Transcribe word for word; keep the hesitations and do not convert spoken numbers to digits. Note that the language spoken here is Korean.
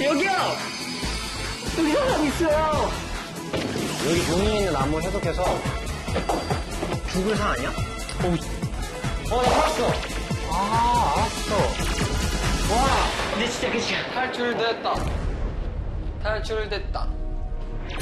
여기요! 여기 사람 있어요! 여기 용이 있는 나무 해독해서 죽을 상 아니야? 어, 나 살았어! 아, 알았어. 와, 근데 진짜 그치? 탈출됐다. 탈출됐다.